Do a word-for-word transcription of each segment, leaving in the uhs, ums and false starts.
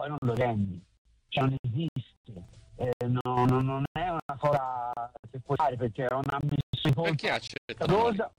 poi non lo rendi, cioè non esiste, eh, no, no, non è una cosa che puoi fare, perché è una missione perché accetta cosa.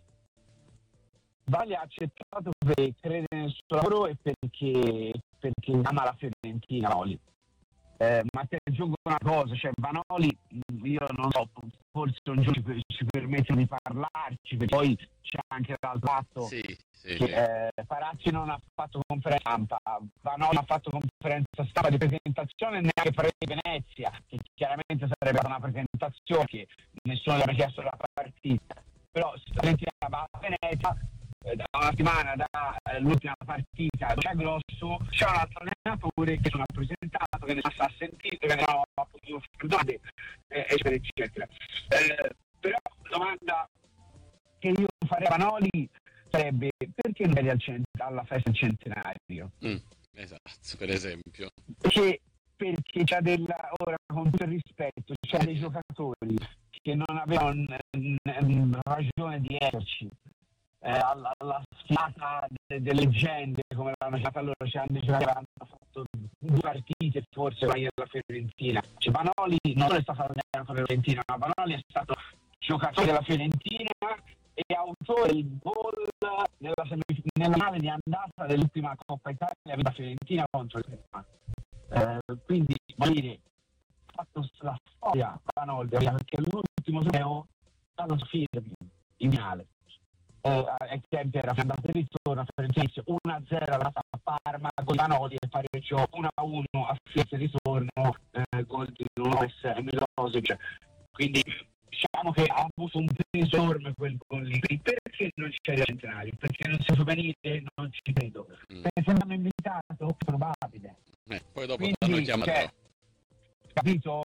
Vanoli ha accettato perché crede nel suo lavoro e perché, perché ama la Fiorentina. Vanoli. Eh, ma ti aggiungo una cosa, cioè Vanoli, io non so, forse un giorno ci, ci permettono di parlarci, perché poi c'è anche l'altro fatto sì, sì, che sì. eh, Parazzi non ha fatto conferenza stampa, Vanoli ha fatto conferenza stampa di presentazione neanche per Venezia, che chiaramente sarebbe una presentazione che nessuno gli aveva chiesto la partita, però se la Fiorentina va a Venezia da una settimana dall'ultima eh, partita c'è grosso, c'è un altro allenatore che sono presentato, che ne sa sentito, che ne ha potuto fare eh, eccetera eccetera. Eh, però la domanda che io farei a Vanoli sarebbe: perché non eri al cent- alla festa del centenario? Mm, esatto, per esempio. Perché, perché c'è della, ora con tutto il rispetto, c'è dei giocatori che non avevano n- n- ragione di esserci. Eh, alla, alla sfiata de- delle leggende come l'hanno chiamata loro, cioè hanno, hanno fatto due partite forse meglio della Fiorentina, cioè Vanoli non è stato allenatore della Fiorentina, ma Vanoli è stato giocatore della Fiorentina e autore del gol nella, semif- nella finale di andata dell'ultima Coppa Italia della Fiorentina contro il Roma. Eh, quindi voglio dire, ha fatto la storia Vanoli, perché l'ultimo torneo stato firme in finale. Eh, ai tempi era andato in ritorno a Fiorentina, uno a zero alla Parma, gol di Vanoli e pareggio uno a uno a Firenze ritorno, eh, gol di Lois e Milosevic. Quindi diciamo che ha avuto un peso enorme quel gol lì. Perché non c'è il centenario? Perché non si può venire? Non ci credo. Mm. Perché se non hanno invitato, probabile. Eh, poi dopo Quindi, hanno chiamato. cioè, capito?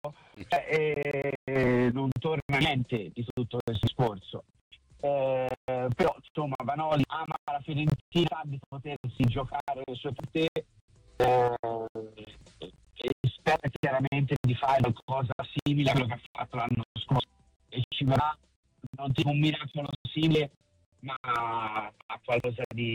Cioè, eh, non torna niente di tutto questo sforzo. Eh, però insomma Vanoli ama la Fiorentina, sa di potersi giocare le sue partite eh, e spera chiaramente di fare qualcosa simile a quello che ha fatto l'anno scorso, e ci vorrà non dico un miracolo simile, ma a qualcosa di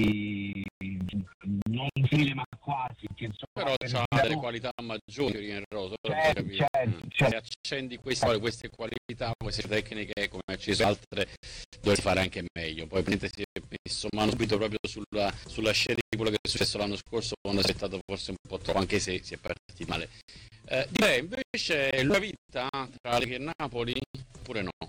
non simile ma quasi, che, insomma, però per c'ha delle qualità maggiori in rosa, certo, capito? certo, Mm. certo. Se accendi queste, queste qualità, queste tecniche, come ci sono altre, dovresti fare anche meglio. Poi si è messo mano subito proprio sulla, sulla scena di quello che è successo l'anno scorso, quando si è stato forse un po' troppo, anche se si è partiti male. Eh, direi invece la vita tra Lecce e Napoli, oppure no?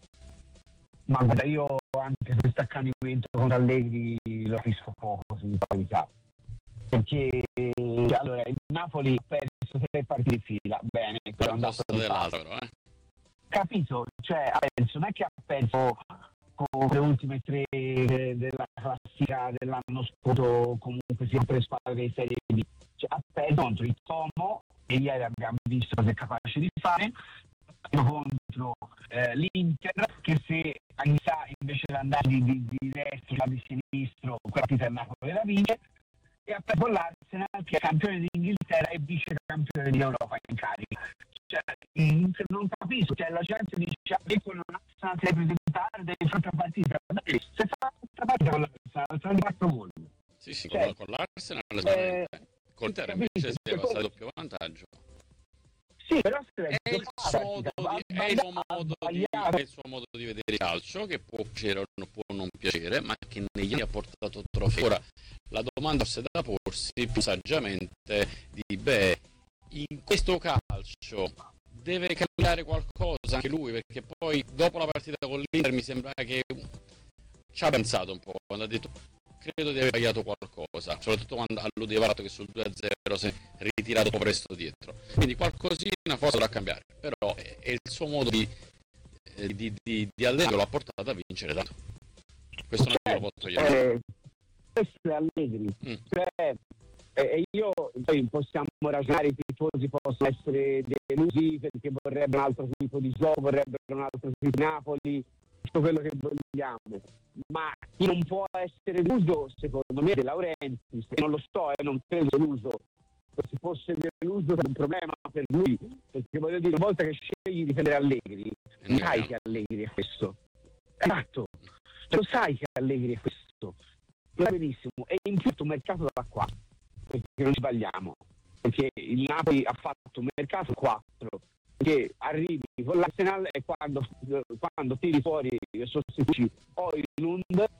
Ma guarda, io anche questo accanimento con Allegri lo capisco poco di qualità, perché allora il Napoli ha perso tre partite di fila, bene, però è Per andato costo di dell'altro, però, eh? capito? Cioè ha perso, non è che ha perso con le ultime tre della classifica dell'anno scorso, comunque sempre squadre di Serie B, cioè, ha perso contro il Como, e ieri abbiamo visto cosa è capace di fare, contro eh, l'Inter, che se sa invece di andare di, di, di destra di sinistro, quella partita il Napoli la vince, e ha perso l'Arsenal, che è campione d'Inghilterra e vice campione di Europa in carica. Cioè, non capisco, cioè la gente dice che con l'Arsenal si deve presentare, deve fare una partita, se fa una partita con l'Arsenal sono di quattro gol. Sì, sì, Cioè, con, con l'Arsenal eh, con l'Inter invece si deve passare doppio vantaggio. Sì, però è il suo modo di, è il suo modo di, è il suo modo di vedere il calcio, che può piacere o non può non piacere, ma che negli anni ha portato trofei. Ora la domanda forse da porsi più saggiamente di beh, in questo calcio deve cambiare qualcosa anche lui, perché poi dopo la partita con l'Inter mi sembra che ci ha pensato un po', quando ha detto credo di aver sbagliato qualcosa, soprattutto quando alludeva al fatto che sul due a zero si è ritirato un po' presto dietro, quindi qualcosina forse dovrà cambiare, però è, è il suo modo di, di, di, di allenare l'ha portato a vincere tanto. Questo non certo, lo posso togliere. Eh, questo è Allegri, mm. cioè, eh, io poi possiamo ragionare, i tifosi possono essere delusi perché vorrebbero un altro tipo di gioco, vorrebbero un altro tipo di Napoli, tutto quello che vogliamo, ma chi non può essere deluso secondo me è De Laurentiis, e non lo sto, eh, non credo deluso, se fosse deluso è un problema per lui, perché voglio dire, una volta che scegli di difendere Allegri sai che Allegri è questo, esatto, lo sai che Allegri è questo, lo sai benissimo, e in più il mercato da qua, perché non sbagliamo, che il Napoli ha fatto un mercato quattro, che arrivi con l'Arsenal e quando, quando tiri fuori sostituisci Højlund